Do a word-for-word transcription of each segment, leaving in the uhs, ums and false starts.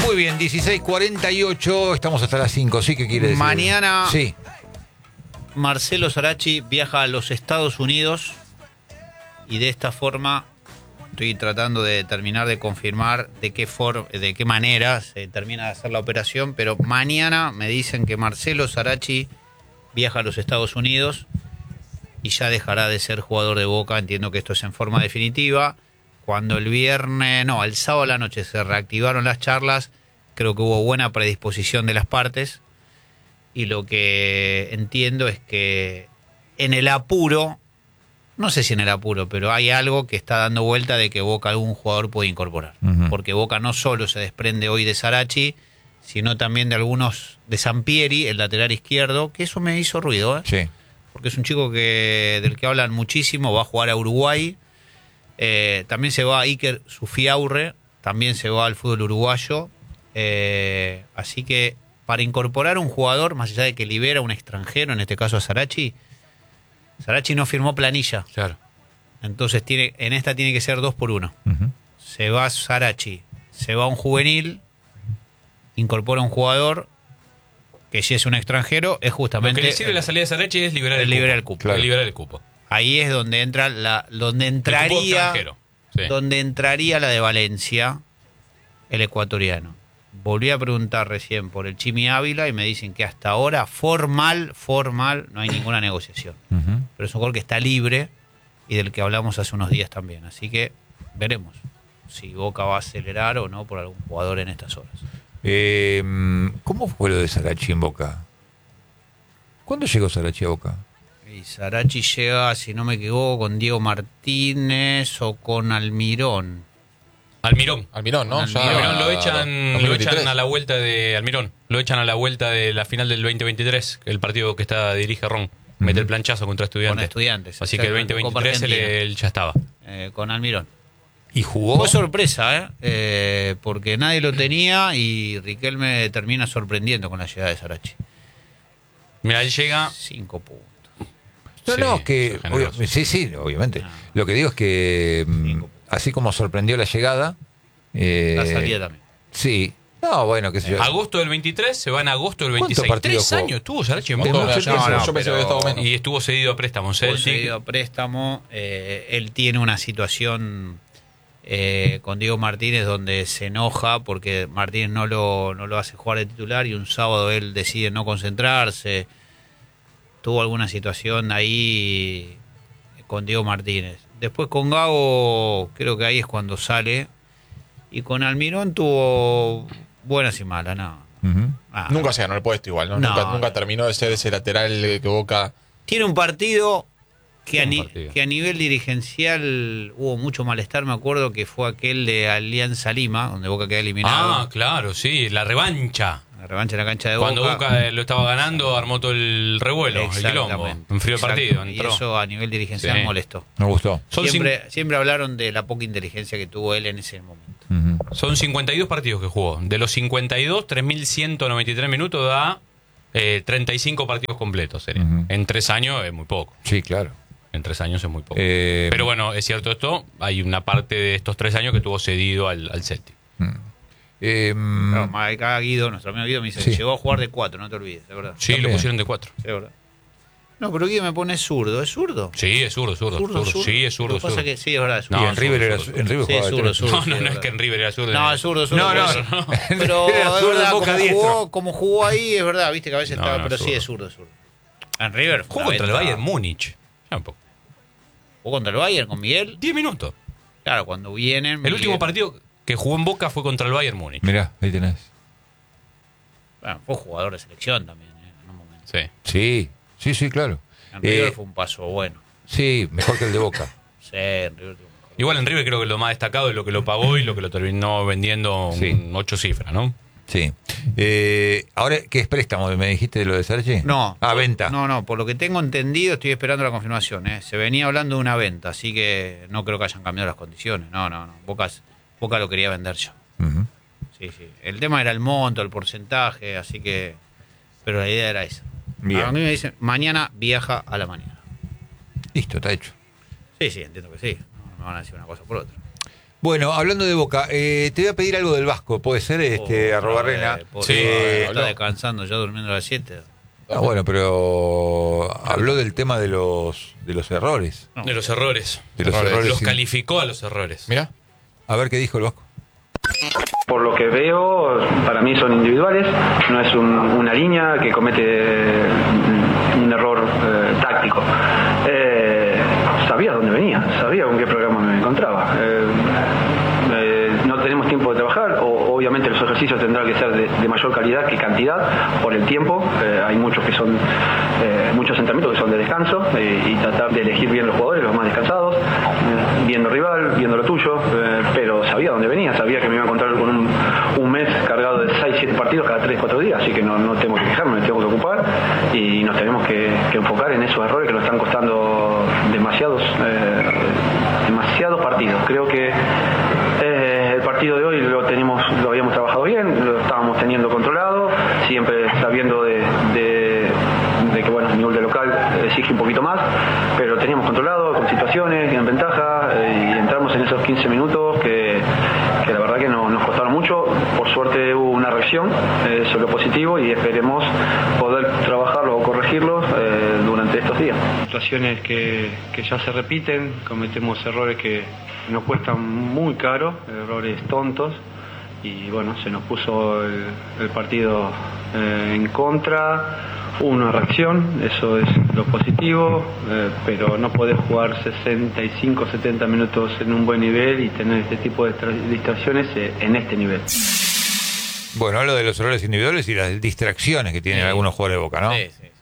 Muy bien, dieciséis cuarenta y ocho, estamos hasta las cinco, ¿sí? ¿Qué quiere decir? Mañana sí. Marcelo Sarachi viaja a los Estados Unidos y de esta forma estoy tratando de terminar de confirmar de qué for de qué manera se termina de hacer la operación, pero mañana me dicen que Marcelo Sarachi viaja a los Estados Unidos y ya dejará de ser jugador de Boca. Entiendo que esto es en forma definitiva. Cuando el viernes, no, el sábado a la noche se reactivaron las charlas, creo que hubo buena predisposición de las partes y lo que entiendo es que en el apuro, no sé si en el apuro, pero hay algo que está dando vuelta de que Boca algún jugador puede incorporar. Uh-huh. Porque Boca no solo se desprende hoy de Sarachi, sino también de algunos, de Sampieri, el lateral izquierdo, que eso me hizo ruido, ¿eh? Sí. Porque es un chico que del que hablan muchísimo, va a jugar a Uruguay. Eh, también se va a Iker Sufiaurre, también se va al fútbol uruguayo. Eh, así que para incorporar un jugador, más allá de que libera a un extranjero, en este caso a Sarachi, Sarachi no firmó planilla. Claro. Entonces tiene, en esta tiene que ser dos por uno. Uh-huh. Se va Sarachi, se va un juvenil, incorpora un jugador que si es un extranjero, es justamente... Lo que le sirve la salida de Sarachi es liberar el, liberar cupo. el cupo. Claro. Liberar el cupo. Ahí es donde entra la, donde entraría, sí. donde entraría la de Valencia, el ecuatoriano. Volví a preguntar recién por el Chimi Ávila y me dicen que hasta ahora formal, formal, no hay ninguna negociación. Uh-huh. Pero es un jugador que está libre y del que hablamos hace unos días también. Así que veremos si Boca va a acelerar o no por algún jugador en estas horas. Eh, ¿Cómo fue lo de Sarachi en Boca? ¿Cuándo llegó Sarachi a Boca? Y Sarachi llega, si no me equivoco, con Diego Martínez o con Almirón. Almirón. Almirón, ¿no? Almirón. Ya, Almirón lo echan, dos mil veintitrés. lo echan a la vuelta de Almirón. Lo echan a la vuelta de la final del veinte veintitrés, el partido que está dirige Ron. Uh-huh. Mete el planchazo contra Estudiantes. Con Estudiantes. Así que el veinte veintitrés él, él ya estaba. Eh, con Almirón. ¿Y jugó? Fue sorpresa, ¿eh? ¿eh? Porque nadie lo tenía y Riquelme termina sorprendiendo con la llegada de Sarachi. Mira, él llega... Cinco puntos. No, sí, no, es que... obvio, sí, sí, obviamente. No. Lo que digo es que, Cinco. así como sorprendió la llegada... Eh, La salida también. Sí. No, bueno, qué sé yo. Agosto del veintitrés, se va en agosto del ¿Cuántos veintiséis. partidos Tres jugó? años tuvo Sarachi en De Boca. mucho No, tiempo. no, no, yo pensé que pero- había estado menos. Y estuvo cedido a préstamo en Fue Celtic. cedido a préstamo. Eh, él tiene una situación eh, con Diego Martínez donde se enoja porque Martínez no lo, no lo hace jugar de titular y un sábado él decide no concentrarse. Tuvo alguna situación ahí con Diego Martínez. Después con Gago, creo que ahí es cuando sale. Y con Almirón tuvo buenas y malas, no. Uh-huh. Ah, Nunca se ganó el puesto igual, ¿no? No. Nunca, nunca terminó de ser ese lateral que Boca... Tiene un partido que a, Tiene un ni- partido. que a nivel dirigencial hubo mucho malestar. Me acuerdo que fue aquel de Alianza Lima, donde Boca queda eliminado. Ah, claro, sí, la revancha. La revancha en la cancha de Cuando Boca. Boca eh, lo estaba ganando, armó todo el revuelo, el quilombo. Exactamente. Enfrió el Exacto. partido, Y entró. eso a nivel dirigencial Sí. molestó. Me gustó. Son, Siempre, siempre hablaron de la poca inteligencia que tuvo él en ese momento. Uh-huh. cin- son cincuenta y dos partidos que jugó. De los cincuenta y dos, tres mil ciento noventa y tres minutos da eh, treinta y cinco partidos completos. Sería. Ujú. En tres años es muy poco. Sí, claro. En tres años es muy poco. Eh, Pero bueno, es cierto esto, hay una parte de estos tres años que tuvo cedido al, al Celtic. mm. Eh, Claro, acá Guido, nuestro amigo Guido, me dice, Sí. llegó a jugar de cuatro, no te olvides, de verdad. Sí, También. lo pusieron de cuatro. Sí, de verdad. No, pero Guido me pone zurdo, ¿es zurdo? Sí, es zurdo, zurdo. ¿Zurdo, zurdo. zurdo? Sí, es zurdo, Lo que pasa zurdo. que sí, es verdad, es y zurdo. No, en River, zurdo, era, zurdo. en River Sí, jugaba de zurdo, tres. zurdo. No, sí, no, es no es verdad. que en River era zurdo. No, es zurdo, zurdo. No, no, por eso. no. Pero Era es zurdo, verdad, Boca como diestro. jugó, como jugó ahí, es verdad, viste que a veces No, estaba, no, pero sí zurdo. es zurdo, es zurdo. En River fue Jugó una contra el venta. Bayern Múnich. Ya un poco. Jugó contra el Bayern con Miguel. Diez minutos. Claro, cuando vienen. El último Miguel- partido que jugó en Boca fue contra el Bayern Múnich. Mirá, ahí tenés. Bueno, fue jugador de selección también, ¿eh? En un momento. Sí. Sí, sí, sí, claro. En River Eh, fue un paso bueno. sí, mejor que el de Boca. Sí, en River tuvo mejor. Igual en River creo que lo más destacado es lo que lo pagó y lo que lo terminó vendiendo Sí. un ocho cifras, ¿no? Sí. Eh, ahora, ¿qué es préstamo? ¿Me dijiste de lo de Sarachi? No. Ah, por- venta. No, no, por lo que tengo entendido, estoy esperando la confirmación. ¿eh? Se venía hablando de una venta, así que no creo que hayan cambiado las condiciones. No, no, no. Boca, Boca lo quería vender yo. Ujú. Sí, sí. El tema era el monto, el porcentaje, así que. Pero la idea era esa. Bien. A mí me dicen, mañana viaja a la mañana. Listo, está hecho. Sí, sí, entiendo que sí. No me van a decir una cosa por otra. Bueno, hablando de Boca, eh, te voy a pedir algo del Vasco, puede ser, este, Oh, arroba otra Rena. vez, por Sí, favor, Eh, está no. descansando ya durmiendo a las siete. ah, bueno, pero habló del tema de los de los errores. No. De los errores. De los Errores. errores. Los sí. calificó a los errores. Mira. A ver qué dijo el Vasco. Por lo que veo, para mí son individuales, no es un- una línea que comete un error eh, táctico. Eh, sabía dónde venía, sabía con qué programa me encontraba. Eh, eh, no tenemos tiempo de trabajar, o, obviamente los ejercicios tendrán que ser de, de mayor calidad que cantidad por el tiempo. Eh, hay muchos que son eh, muchos entrenamientos que son de descanso eh, y tratar de elegir bien los jugadores, los más descansados, eh, viendo rival, viendo lo tuyo, eh, pero sabía dónde venía, sabía que me iba a encontrar con un, un mes cargado de seis siete partidos cada tres cuatro días, así que no, no tengo que quejarme, me tengo que ocupar y nos tenemos que, que enfocar en esos errores que nos están costando demasiados eh, demasiados partidos. Creo que eh, el partido de hoy lo tenemos, lo habíamos trabajado bien, lo estábamos teniendo controlado, siempre sabiendo de, de, de que bueno, el nivel de local exige un poquito más, pero lo teníamos controlado con situaciones en ventaja eh, y entramos en esos quince minutos que, que la verdad que no, nos costaron mucho. Por suerte hubo una reacción, eh, eso es lo positivo y esperemos poder trabajarlo o corregirlo eh, durante estos días. Situaciones que, que ya se repiten, cometemos errores que nos cuestan muy caro, errores tontos y bueno, se nos puso el, el partido eh, en contra. Hubo una reacción, eso es lo positivo, eh, pero no podés jugar sesenta y cinco setenta minutos en un buen nivel y tener este tipo de distra- distracciones eh, en este nivel. Bueno, hablo de los errores individuales y las distracciones que tienen Sí. algunos jugadores de Boca, ¿no? Sí, sí, sí.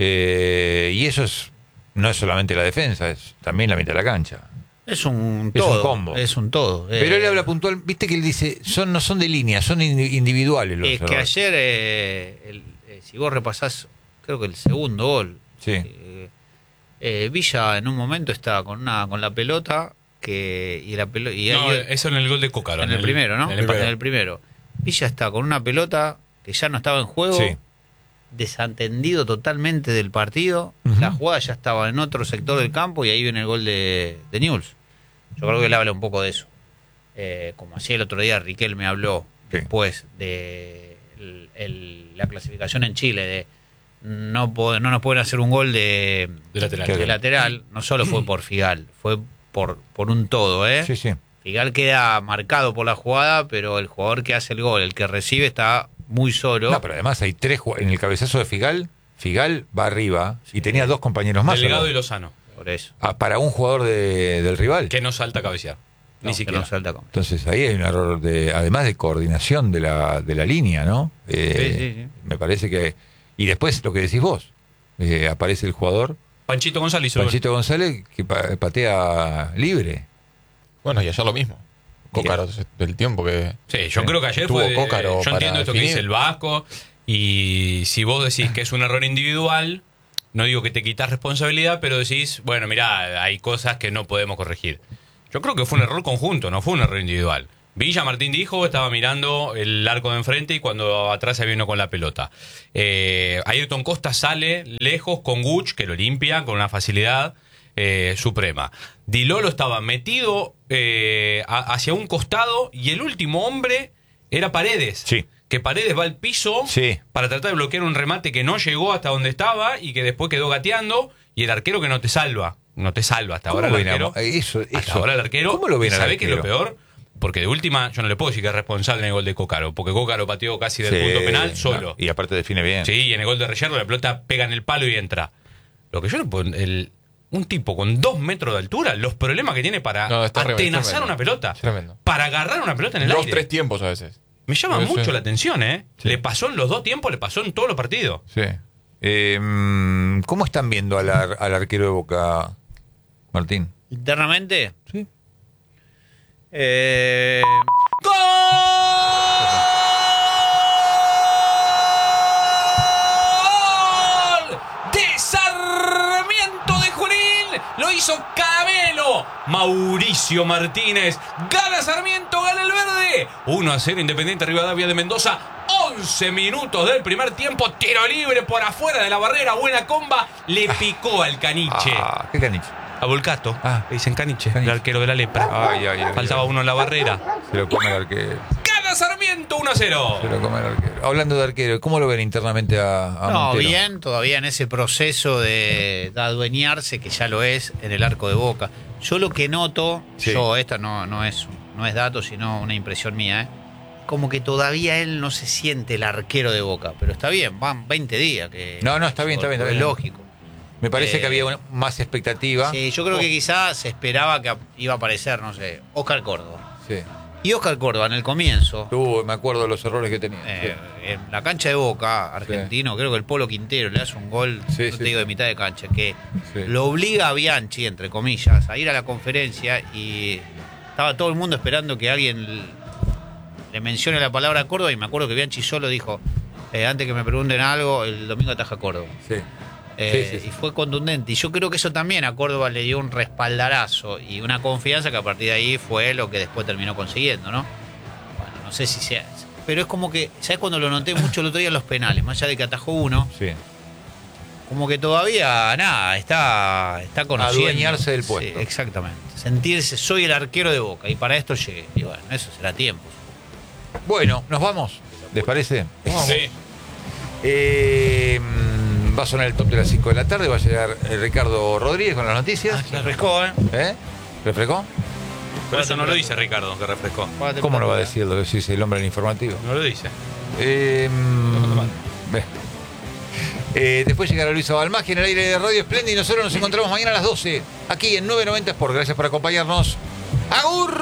Eh, y eso es no es solamente la defensa, es también la mitad de la cancha. Es un Es un todo. combo. Es un todo. Pero Eh, él habla puntual, viste que él dice, son no son de línea, son indi- individuales los Es que errores. ayer, eh, el- eh, si vos repasás, creo que el segundo gol, Sí. eh, eh, Villa en un momento estaba con una con la pelota que y la pelota y No, ahí- eso en el gol de Cócaro. en el primero, ¿no? En En el el, primero. primero. Villa está con una pelota que ya no estaba en juego, Sí. desentendido totalmente del partido. Ujú. La jugada ya estaba en otro sector del campo y ahí viene el gol de, de Newell's. Yo creo que él habla un poco de eso. Eh, como hacía el otro día, Riquelme habló Sí. después de el- el- la clasificación en Chile de no, po- no nos pueden hacer un gol de, De lateral. de lateral. No solo fue por Figal, fue por, por un todo, ¿eh? Sí, sí. Figal queda marcado por la jugada, pero el jugador que hace el gol, el que recibe, está muy solo. No, pero además hay tres jug- en el cabezazo de Figal, Figal va arriba y tenía dos compañeros más. Delegado ¿no? y Lozano. Por eso. Ah, para un jugador de- del rival. Que no salta a cabecear. No, Ni que siquiera. no salta con- Entonces ahí hay un error de, además de coordinación de la, de la línea, ¿no? Eh, Sí, sí, sí. Me parece que y después lo que decís vos, eh, aparece el jugador Panchito González hizo el gol. Panchito González que pa- patea libre. Bueno, y ayer lo mismo. Cócaro, del tiempo que. Sí, yo Sí. creo que ayer Tuvo fue. de- Cócaro yo para entiendo esto que definir. dice el Vasco. Y si vos decís que es un error individual, no digo que te quitas responsabilidad, pero decís, bueno, mirá, hay cosas que no podemos corregir. Yo creo que fue un error conjunto, no fue un error individual. Villa, Martín dijo, estaba mirando el arco de enfrente y cuando atrás se vino con la pelota. Eh, Ayrton Costa sale lejos con Guch, que lo limpia con una facilidad eh, suprema. Di Lolo estaba metido eh, a- hacia un costado y el último hombre era Paredes. Sí. Que Paredes va al piso Sí. para tratar de bloquear un remate que no llegó hasta donde estaba y que después quedó gateando y el arquero que no te salva. No te salva hasta ¿Cómo ahora el ven a- arquero. eso, Hasta eso. ahora el arquero. ¿Cómo lo ven ¿Y al sabe qué es lo arquero? peor? Porque de última, yo no le puedo decir que es responsable en el gol de Cócaro, porque Cócaro pateó casi del Sí, punto penal no, solo. y aparte define bien. Sí, y en el gol de Reyerdo la pelota pega en el palo y entra. Lo que yo no puedo. El, un tipo con dos metros de altura, los problemas que tiene para No, es tremendo, es atenazar tremendo. una pelota, Es tremendo. para agarrar una pelota en el Dos, aire. tres tiempos a veces. Me llama Sí, mucho sí. la atención, ¿eh? Sí. Le pasó en los dos tiempos, le pasó en todos los partidos. Sí. Eh, mm, ¿Cómo están viendo al, ar- al arquero de Boca, Martín? Internamente, Sí. eh, ¡Gol! ¡De Sarmiento de Junín! Lo hizo Cabelo. Mauricio Martínez. Gana Sarmiento, gana el verde. uno a cero Independiente Rivadavia de Mendoza. once minutos del primer tiempo. Tiro libre por afuera de la barrera. Buena comba. Le picó al caniche. Ah, qué caniche. A Volcato. Ah. Le dicen Caniche, Caniche. el arquero de la lepra. Ay, ay, ay, Faltaba ay. uno en la barrera. Se lo come el arquero. ¡Gana Sarmiento uno a cero! Se lo come el arquero. Hablando de arquero, ¿cómo lo ven internamente a, a No, Montero? bien, todavía en ese proceso de, de adueñarse, que ya lo es, en el arco de Boca. Yo lo que noto, Sí. yo, esta no, no, es, no es dato, sino una impresión mía, ¿eh? Como que todavía él no se siente el arquero de Boca, pero está bien, van veinte días. Que, No, no, está bien, está bien, está es bien. lógico. Me parece Eh, que había una- más expectativa. Sí, yo creo que quizás se esperaba que iba a aparecer, no sé, Oscar Córdoba. Sí. Y Oscar Córdoba en el comienzo, Uh, me acuerdo de los errores que tenía. eh, en la cancha de Boca, argentino, creo que el Polo Quintero le hace un gol, Sí, no sí. te digo de mitad de cancha, que Sí. lo obliga a Bianchi, entre comillas, a ir a la conferencia y estaba todo el mundo esperando que alguien l- le mencione la palabra Córdoba y me acuerdo que Bianchi solo dijo, eh, antes que me pregunten algo, el domingo ataja Córdoba. Sí. Eh, Sí, sí, sí. Y fue contundente. Y yo creo que eso también a Córdoba le dio un respaldarazo y una confianza que a partir de ahí fue lo que después terminó consiguiendo, ¿no? Bueno, no sé si sea. Pero es como que, ¿sabes cuando lo noté mucho el otro día en los penales? Más allá de que atajó uno, Sí. como que todavía, nada, está, está conociendo. Adueñarse del puesto. Sí, exactamente. Sentirse, soy el arquero de Boca y para esto llegué. Y bueno, eso será tiempo. Bueno, ¿nos vamos? ¿Les parece? Sí. Eh, mm, va a sonar el top de las cinco de la tarde, va a llegar eh, Ricardo Rodríguez con las noticias. Se refrescó, ¿eh? ¿Eh? ¿Refrescó? Pero eso no lo dice Ricardo, que refrescó. ¿Cómo no va a decir lo que dice el hombre del informativo? No lo dice. Eh, mm, ve. Eh, después llegará Luisa Balmagia en el aire de Radio Espléndido y nosotros nos encontramos mañana a las doce aquí en nueve noventa Sport. Gracias por acompañarnos. ¡Agur!